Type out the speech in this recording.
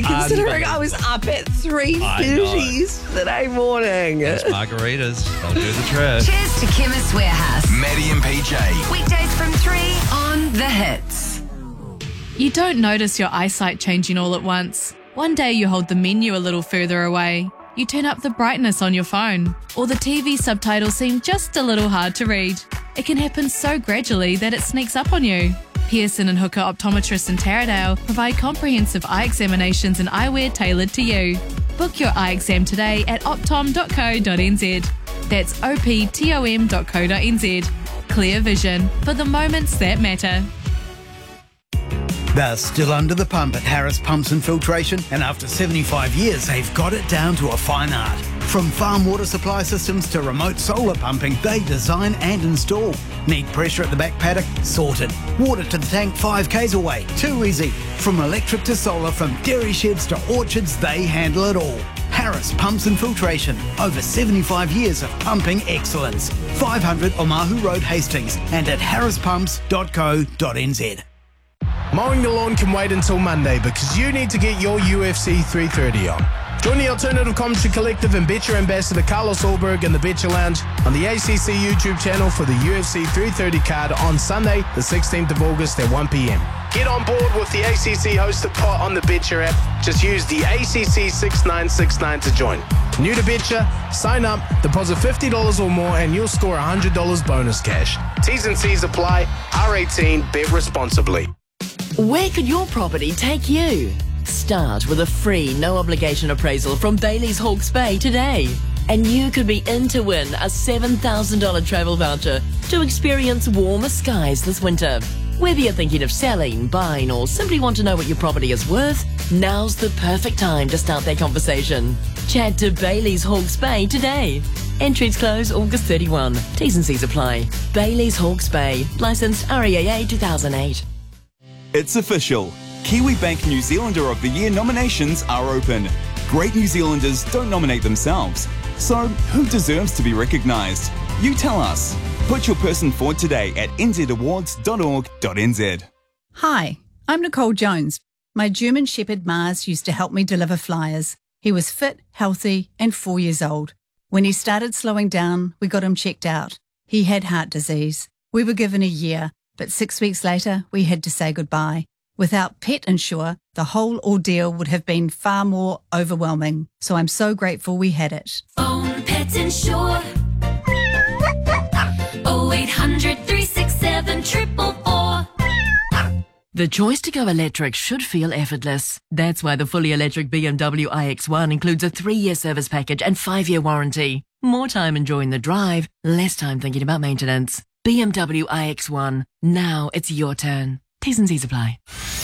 considering I was up at 3:30 yesterday morning. Those margaritas, they'll do the trick. Cheers to Chemist Warehouse. Maddie and PJ. Weekdays from 3 on The Hits. You don't notice your eyesight changing all at once. One day you hold the menu a little further away. You turn up the brightness on your phone, or the TV subtitles seem just a little hard to read. It can happen so gradually that it sneaks up on you. Pearson and Hooker Optometrists in Taradale provide comprehensive eye examinations and eyewear tailored to you. Book your eye exam today at optom.co.nz. That's optom.co.nz. Clear vision for the moments that matter. They're still under the pump at Harris Pumps and Filtration, and after 75 years, they've got it down to a fine art. From farm water supply systems to remote solar pumping, they design and install. Need pressure at the back paddock? Sorted. Water to the tank 5 k's away? Too easy. From electric to solar, from dairy sheds to orchards, they handle it all. Harris Pumps and Filtration. Over 75 years of pumping excellence. 500 Omahu Road, Hastings, and at harrispumps.co.nz. Mowing the lawn can wait until Monday because you need to get your UFC 330 on. Join the Alternative Commentary Collective and Bet Your Ambassador Carlos Ulberg in the Bet Your Lounge on the ACC YouTube channel for the UFC 330 card on Sunday, the 16th of August at 1 p.m. Get on board with the ACC hosted pot on the Bet Your app. Just use the ACC 6969 to join. New to Bet Your, sign up, deposit $50 or more, and you'll score $100 bonus cash. T's and C's apply. R18, bet responsibly. Where could your property take you? Start with a free, no-obligation appraisal from Bailey's Hawke's Bay today. And you could be in to win a $7,000 travel voucher to experience warmer skies this winter. Whether you're thinking of selling, buying, or simply want to know what your property is worth, now's the perfect time to start that conversation. Chat to Bailey's Hawke's Bay today. Entries close August 31. T's and C's apply. Bailey's Hawke's Bay. Licensed REAA 2008. It's official. Kiwi Bank New Zealander of the Year nominations are open. Great New Zealanders don't nominate themselves. So, who deserves to be recognised? You tell us. Put your person forward today at nzawards.org.nz. Hi, I'm Nicole Jones. My German Shepherd Mars used to help me deliver flyers. He was fit, healthy, and 4 years old. When he started slowing down, we got him checked out. He had heart disease. We were given a year, but 6 weeks later, we had to say goodbye. Without Pet Insure, the whole ordeal would have been far more overwhelming. So I'm so grateful we had it. Phone Pet Insure. 0800 367 444. The choice to go electric should feel effortless. That's why the fully electric BMW iX1 includes a 3-year service package and 5-year warranty. More time enjoying the drive, less time thinking about maintenance. BMW iX1. Now it's your turn. T's and C's apply.